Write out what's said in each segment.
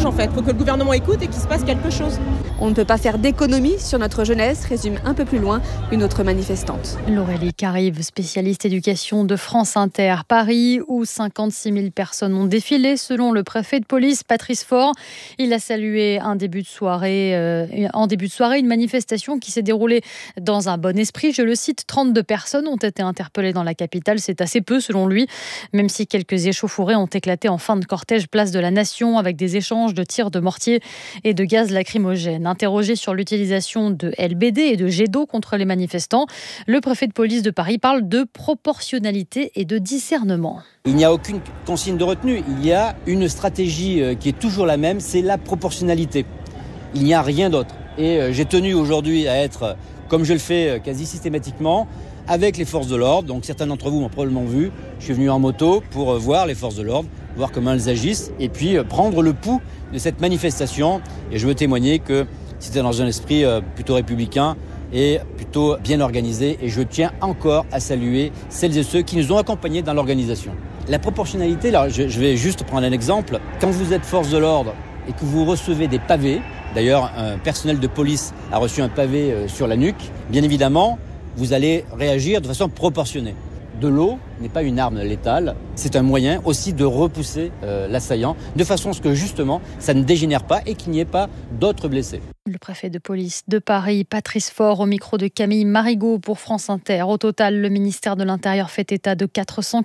en fait. Il faut que le gouvernement écoute et qu'il se passe quelque chose. On ne peut pas faire d'économie sur notre jeunesse, résume un peu plus loin une autre manifestante. Laurélie Carive, spécialiste éducation de France Inter. Paris, où 56 000 personnes ont défilé, selon le préfet de police, Patrice Faure. Il a salué en début de soirée une manifestation qui s'est déroulée dans un bon esprit. Je le cite, 32 personnes ont été interpellées dans la capitale. C'est assez peu, selon lui, même si quelques échauffourées ont éclaté en fin de cortège place de la Nation avec des échanges de tirs de mortier et de gaz lacrymogène. Interrogé sur l'utilisation de LBD et de jets d'eau contre les manifestants, le préfet de police de Paris parle de proportionnalité et de discernement. Il n'y a aucune consigne de retenue, il y a une stratégie qui est toujours la même, c'est la proportionnalité. Il n'y a rien d'autre. Et j'ai tenu aujourd'hui à être, comme je le fais quasi systématiquement, avec les forces de l'ordre. Donc certains d'entre vous m'ont probablement vu. Je suis venu en moto pour voir les forces de l'ordre, voir comment elles agissent et puis prendre le pouls de cette manifestation. Et je veux témoigner que c'était dans un esprit plutôt républicain et plutôt bien organisé. Et je tiens encore à saluer celles et ceux qui nous ont accompagnés dans l'organisation. La proportionnalité, là, je vais juste prendre un exemple. Quand vous êtes force de l'ordre et que vous recevez des pavés, d'ailleurs un personnel de police a reçu un pavé sur la nuque, bien évidemment, vous allez réagir de façon proportionnée. De l'eau n'est pas une arme létale, c'est un moyen aussi de repousser l'assaillant, de façon à ce que justement ça ne dégénère pas et qu'il n'y ait pas d'autres blessés. Le préfet de police de Paris, Patrice Faure, au micro de Camille Marigot pour France Inter. Au total, le ministère de l'Intérieur fait état de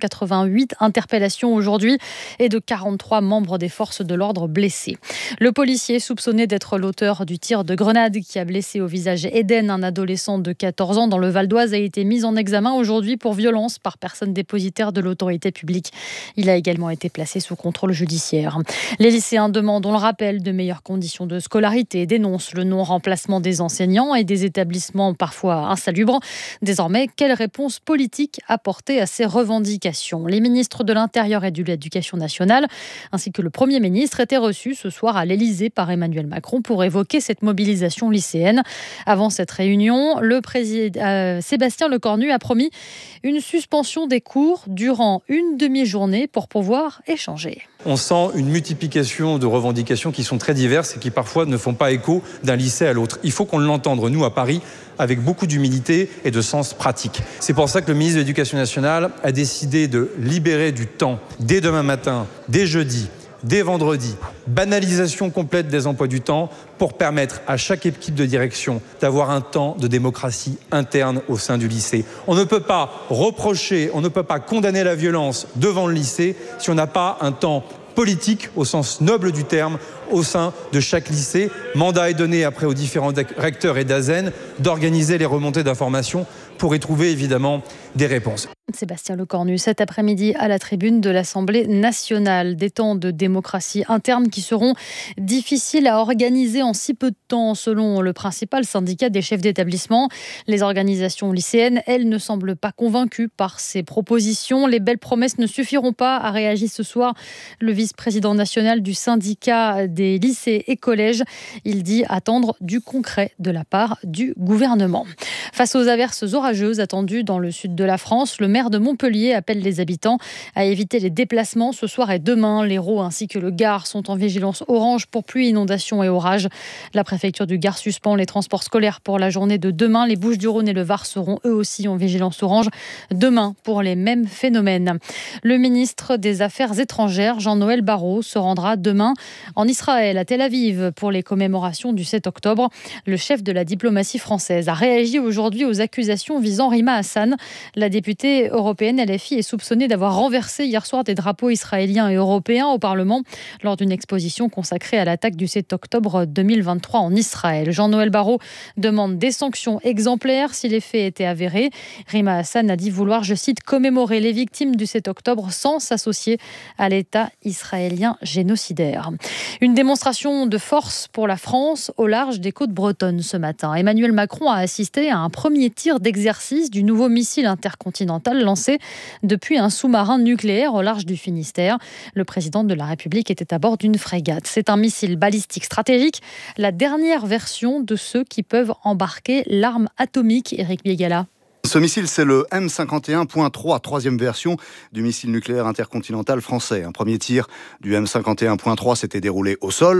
488 interpellations aujourd'hui et de 43 membres des forces de l'ordre blessés. Le policier soupçonné d'être l'auteur du tir de grenade qui a blessé au visage Eden, un adolescent de 14 ans dans le Val d'Oise, a été mis en examen aujourd'hui pour violence par personne dépositaire de l'autorité publique. Il a également été placé sous contrôle judiciaire. Les lycéens demandent, on le rappelle, de meilleures conditions de scolarité, dénoncent le non-remplacement des enseignants et des établissements parfois insalubres. Désormais, quelle réponse politique apporter à ces revendications ? Les ministres de l'Intérieur et de l'Éducation nationale, ainsi que le Premier ministre, étaient reçus ce soir à l'Élysée par Emmanuel Macron pour évoquer cette mobilisation lycéenne. Avant cette réunion, le président Sébastien Lecornu a promis une suspension des cours durant une demi-journée pour pouvoir échanger. On sent une multiplication de revendications qui sont très diverses et qui parfois ne font pas écho d'un lycée à l'autre. Il faut qu'on l'entende, nous, à Paris, avec beaucoup d'humilité et de sens pratique. C'est pour ça que le ministre de l'Éducation nationale a décidé de libérer du temps dès demain matin, dès jeudi, dès vendredi, banalisation complète des emplois du temps pour permettre à chaque équipe de direction d'avoir un temps de démocratie interne au sein du lycée. On ne peut pas reprocher, on ne peut pas condamner la violence devant le lycée si on n'a pas un temps politique au sens noble du terme au sein de chaque lycée. Mandat est donné après aux différents recteurs et d'ASEN d'organiser les remontées d'informations pour y trouver évidemment des réponses. Sébastien Lecornu, cet après-midi à la tribune de l'Assemblée nationale. Des temps de démocratie interne qui seront difficiles à organiser en si peu de temps, selon le principal syndicat des chefs d'établissement. Les organisations lycéennes, elles, ne semblent pas convaincues par ces propositions. Les belles promesses ne suffiront pas, a réagi ce soir le vice-président national du syndicat des lycées et collèges. Il dit attendre du concret de la part du gouvernement. Face aux averses orageuses attendues dans le sud de la France, le maire de Montpellier appelle les habitants à éviter les déplacements ce soir et demain. L'Hérault ainsi que le Gard sont en vigilance orange pour pluie, inondations et orages. La préfecture du Gard suspend les transports scolaires pour la journée de demain. Les Bouches-du-Rhône et le Var seront eux aussi en vigilance orange demain pour les mêmes phénomènes. Le ministre des Affaires étrangères, Jean-Noël Barrot, se rendra demain en Israël, à Tel Aviv, pour les commémorations du 7 octobre. Le chef de la diplomatie française a réagi aujourd'hui aux accusations visant Rima Hassan. La députée européenne LFI est soupçonnée d'avoir renversé hier soir des drapeaux israéliens et européens au Parlement lors d'une exposition consacrée à l'attaque du 7 octobre 2023 en Israël. Jean-Noël Barrot demande des sanctions exemplaires si les faits étaient avérés. Rima Hassan a dit vouloir, je cite, commémorer les victimes du 7 octobre sans s'associer à l'État israélien génocidaire. Une démonstration de force pour la France au large des côtes bretonnes ce matin. Emmanuel Macron a assisté à un premier tir d'exercice du nouveau missile intercontinental lancé depuis un sous-marin nucléaire au large du Finistère. Le président de la République était à bord d'une frégate. C'est un missile balistique stratégique, la dernière version de ceux qui peuvent embarquer l'arme atomique. Éric Biégala. Ce missile, c'est le M51.3, troisième version du missile nucléaire intercontinental français. Un premier tir du M51.3 s'était déroulé au sol.